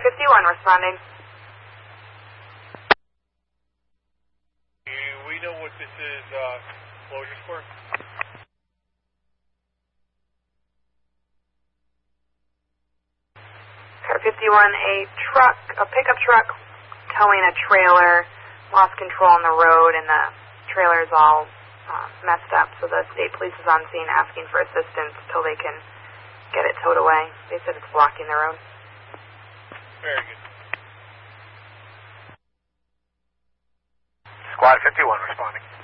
51 responding. Do we know what this is closures for? Car 51, a pickup truck towing a trailer, lost control on the road, and the trailer is all messed up, so the state police is on scene asking for assistance till they can get it towed away. They said it's blocking the road. Very good. Squad 51 responding.